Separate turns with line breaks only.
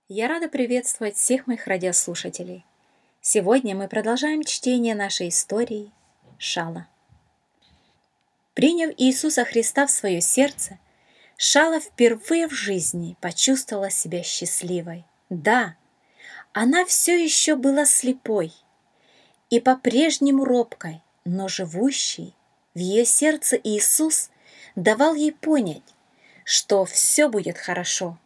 Я рада приветствовать всех моих радиослушателей. Сегодня мы продолжаем чтение нашей истории Шала. Приняв Иисуса Христа в свое сердце, Шала впервые в жизни почувствовала себя счастливой. Да, она все еще была слепой и по-прежнему робкой, но живущий в ее сердце Иисус давал ей понять, что все будет хорошо.